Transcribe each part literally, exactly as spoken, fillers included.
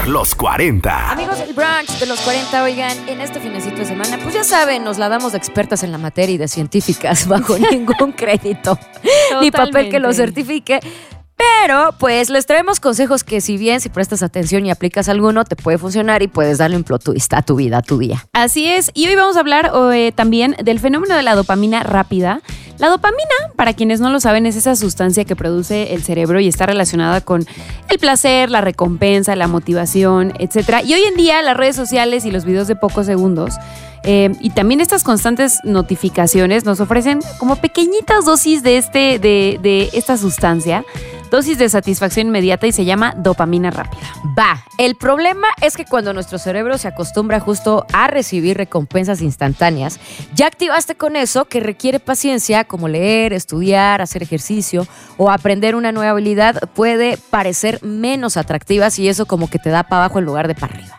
los cuarenta. Amigos del brunch de los cuarenta, oigan, en este finecito de semana, pues ya saben, nos la damos de expertas en la materia y de científicas bajo ningún crédito ni papel que lo certifique. Pero, pues, les traemos consejos que si bien si prestas atención y aplicas alguno, te puede funcionar y puedes darle un plot twist a tu vida, a tu día. Así es. Y hoy vamos a hablar eh, también del fenómeno de la dopamina rápida. La dopamina, para quienes no lo saben, es esa sustancia que produce el cerebro y está relacionada con el placer, la recompensa, la motivación, etcétera. Y hoy en día las redes sociales y los videos de pocos segundos eh, y también estas constantes notificaciones nos ofrecen como pequeñitas dosis de, este, de, de esta sustancia, dosis de satisfacción inmediata, y se llama dopamina rápida. Va, el problema es que cuando nuestro cerebro se acostumbra justo a recibir recompensas instantáneas, ya activaste con eso que requiere paciencia, como leer, estudiar, hacer ejercicio o aprender una nueva habilidad, puede parecer menos atractivas y eso como que te da para abajo en lugar de para arriba.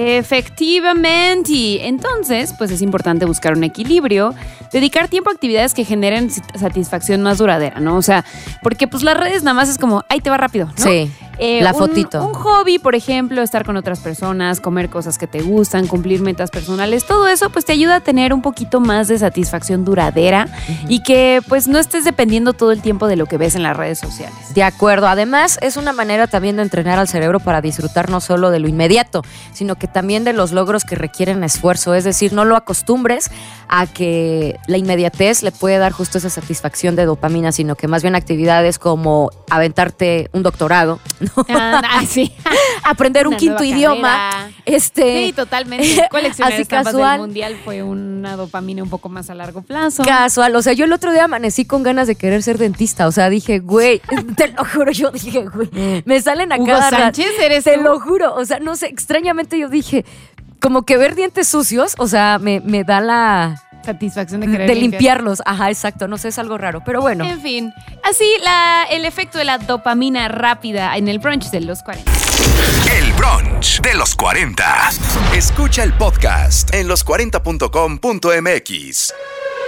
Efectivamente. Entonces, pues es importante buscar un equilibrio, dedicar tiempo a actividades que generen satisfacción más duradera, ¿no? O sea, porque pues las redes nada más es como, ahí te va rápido, ¿no? Sí, eh, la un, fotito. Un hobby, por ejemplo, estar con otras personas, comer cosas que te gustan, cumplir metas personales, todo eso pues te ayuda a tener un poquito más de satisfacción duradera uh-huh. y que pues no estés dependiendo todo el tiempo de lo que ves en las redes sociales. De acuerdo. Además, es una manera también de entrenar al cerebro para disfrutar no solo de lo inmediato, sino que también de los logros que requieren esfuerzo. Es decir, no lo acostumbres a que la inmediatez le puede dar justo esa satisfacción de dopamina, sino que más bien actividades como aventarte un doctorado, ¿no? Ah, sí. Aprender un una quinto idioma. Este, sí, totalmente. Coleccionar así estampas casual. del mundial fue una dopamina un poco más a largo plazo. Casual. O sea, yo el otro día amanecí con ganas de querer ser dentista. O sea, dije, güey, te lo juro, yo dije, güey, me salen a Hugo cada rato. Sánchez, eres Te tú. lo juro. O sea, no sé, extrañamente yo dije, como que ver dientes sucios, o sea, me, me da la satisfacción de querer de limpiar. limpiarlos. Ajá, exacto. No sé, es algo raro, pero bueno. En fin, así la, el efecto de la dopamina rápida en el brunch de los cuarenta. El brunch de los cuarenta. Escucha el podcast en los cuarenta punto com punto m x.